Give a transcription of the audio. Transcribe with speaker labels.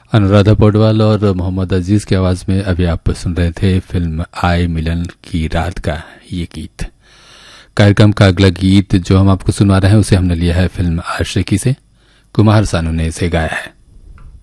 Speaker 1: अनुराधा पौडवाल और मोहम्मद अजीज की आवाज में अभी आप सुन रहे थे फिल्म आए मिलन की रात का ये गीत। कार्यक्रम का अगला गीत जो हम आपको सुनवा रहे हैं उसे हमने लिया है फिल्म आशिकी से। कुमार सानू ने इसे गाया है।